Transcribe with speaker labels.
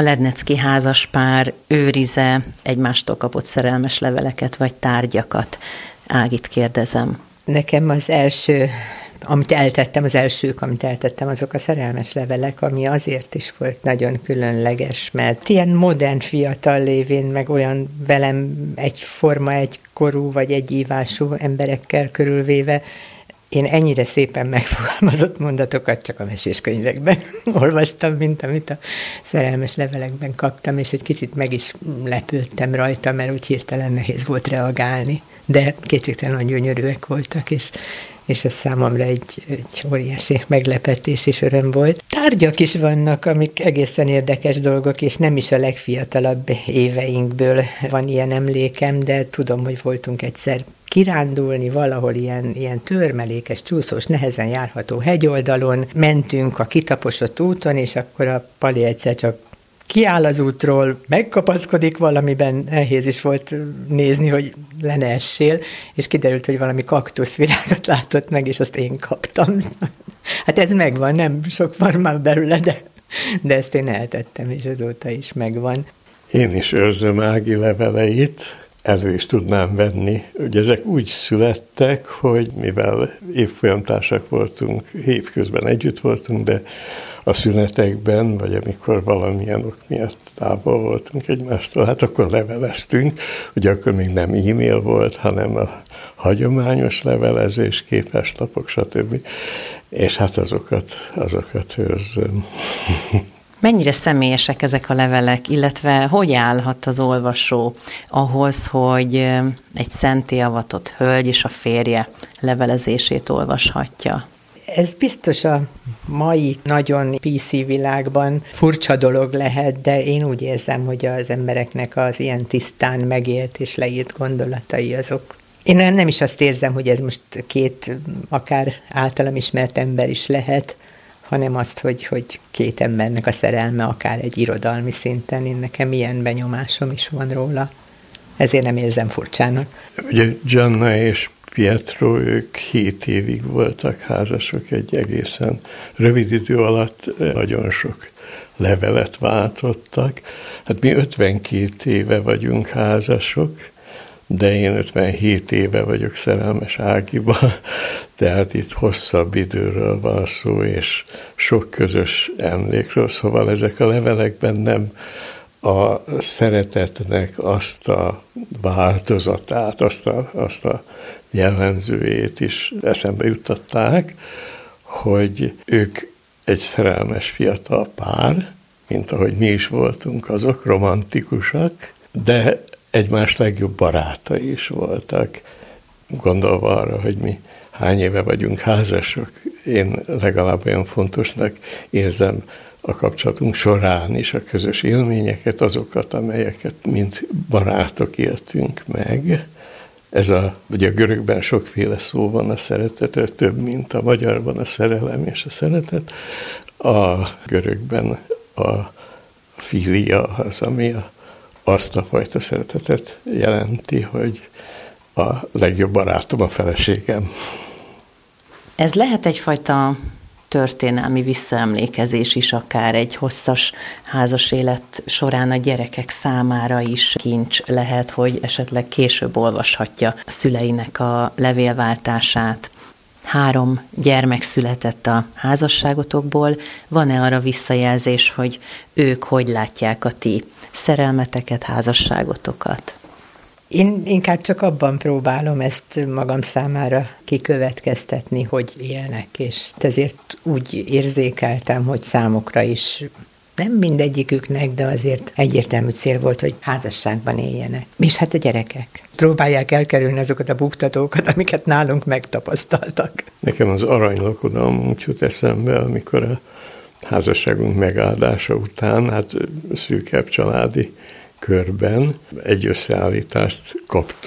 Speaker 1: Lednecky házaspár őrize egymástól kapott szerelmes leveleket vagy tárgyakat? Ágit kérdezem.
Speaker 2: Nekem az elsők, amit eltettem, azok a szerelmes levelek, ami azért is volt nagyon különleges, mert ilyen modern fiatal lévén, meg olyan velem egyforma, egykorú vagy egyívású emberekkel körülvéve, én ennyire szépen megfogalmazott mondatokat csak a meséskönyvekben olvastam, mint amit a szerelmes levelekben kaptam, és egy kicsit meg is lepődtem rajta, mert úgy hirtelen nehéz volt reagálni. De kétségtelen gyönyörűek voltak, és ez számomra egy óriási meglepetés és öröm volt. Tárgyak is vannak, amik egészen érdekes dolgok, és nem is a legfiatalabb éveinkből van ilyen emlékem, de tudom, hogy voltunk egyszer kirándulni valahol ilyen törmelékes, csúszós, nehezen járható hegyoldalon, mentünk a kitaposott úton, és akkor a Pali egyszer csak kiáll az útról, megkapaszkodik valamiben, nehéz is volt nézni, hogy le ne essél, és kiderült, hogy valami kaktuszvirágot látott meg, és azt én kaptam. Hát ez megvan, nem sok van már belőle, de ezt én eltettem, és azóta is megvan.
Speaker 3: Én is őrzöm Ági leveleit, elő is tudnám venni. Ugye ezek úgy születtek, hogy mivel évfolyamtársak voltunk, évközben együtt voltunk, de a szünetekben, vagy amikor valamilyen ok miatt távol voltunk egymástól, hát akkor leveleztünk. Ugye akkor még nem e-mail volt, hanem a hagyományos levelezés, képeslapok, stb. És hát azokat őrzöm.
Speaker 1: Mennyire személyesek ezek a levelek, illetve hogy állhat az olvasó ahhoz, hogy egy szentté avatott hölgy és a férje levelezését olvashatja?
Speaker 2: Ez biztos a mai nagyon PC világban furcsa dolog lehet, de én úgy érzem, hogy az embereknek az ilyen tisztán megélt és leírt gondolatai azok. Én nem is azt érzem, hogy ez most két akár általam ismert ember is lehet, hanem azt, hogy két embernek a szerelme akár egy irodalmi szinten. Én nekem ilyen benyomásom is van róla. Ezért nem érzem furcsának.
Speaker 3: Ugye Gianna és Pietro, ők 7 évig voltak házasok, egy egészen rövid idő alatt nagyon sok levelet váltottak. Hát mi 52 éve vagyunk házasok, de én 57 éve vagyok szerelmes Ágiba, tehát itt hosszabb időről van szó, és sok közös emlékről, szóval ezek a levelekben nem a szeretetnek azt a változatát, azt a jellemzőjét is eszembe juttatták, hogy ők egy szerelmes fiatal pár, mint ahogy mi is voltunk azok, romantikusak, de egymás legjobb barátai is voltak, gondolva arra, hogy mi hány éve vagyunk házasok. Én legalább olyan fontosnak érzem a kapcsolatunk során is a közös élményeket, azokat, amelyeket mint barátok éltünk meg. Ugye a görögben sokféle szó van a szeretetre, több, mint a magyarban a szerelem és a szeretet. A görögben a filia az, ami azt a fajta szeretetet jelenti, hogy a legjobb barátom a feleségem.
Speaker 1: Ez lehet egyfajta történelmi visszaemlékezés is, akár egy hosszas házas élet során a gyerekek számára is kincs lehet, hogy esetleg később olvashatja a szüleinek a levélváltását. 3 gyermek született a házasságotokból. Van-e arra visszajelzés, hogy ők hogy látják a ti szerelmeteket, házasságotokat?
Speaker 2: Én inkább csak abban próbálom ezt magam számára kikövetkeztetni, hogy élnek, és ezért úgy érzékeltem, hogy számukra is nem mindegyiküknek, de azért egyértelmű cél volt, hogy házasságban éljenek. És hát a gyerekek próbálják elkerülni azokat a buktatókat, amiket nálunk megtapasztaltak.
Speaker 3: Nekem az aranylakodalmunk jut eszembe, amikor a házasságunk megáldása után, hát szűkebb családi körben egy összeállítást kaptunk,